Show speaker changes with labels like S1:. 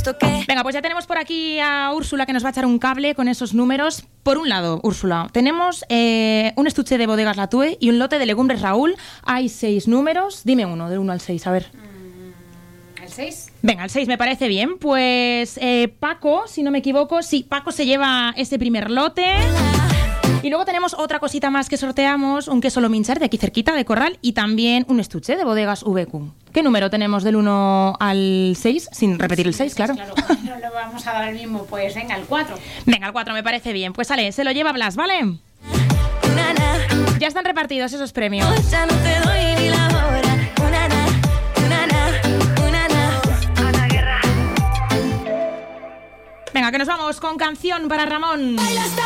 S1: Venga, pues ya tenemos por aquí a Úrsula que nos va a echar un cable con esos números. Por un lado, Úrsula, tenemos un estuche de bodegas Latue y un lote de legumbres Raúl. Hay 6 números. Dime uno, del 1 al 6, a ver.
S2: ¿El 6?
S1: Venga, el 6 me parece bien. Pues Paco, si no me equivoco, sí, Paco se lleva ese primer lote. Y luego tenemos otra cosita más que sorteamos, un queso Lomincher de aquí cerquita, de Corral, y también un estuche de bodegas VQ. ¿Qué número tenemos del 1 al 6? Sin repetir el 6, claro.
S2: Claro, no le vamos a dar el mismo, pues venga, el 4.
S1: Venga, el 4 me parece bien. Pues sale, se lo lleva Blas, ¿vale? Ya están repartidos esos premios.
S3: Ya no te doy ni la hora. Ana Guerra.
S1: Venga, que nos vamos con canción para Ramón.